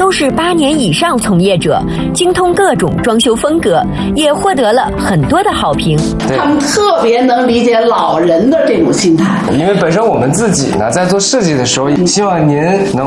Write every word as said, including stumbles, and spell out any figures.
都是八年以上从业者，精通各种装修风格，也获得了很多的好评。 他们特别能理解老人的这种心态， 因为本身我们自己呢，在做设计的时候，希望您能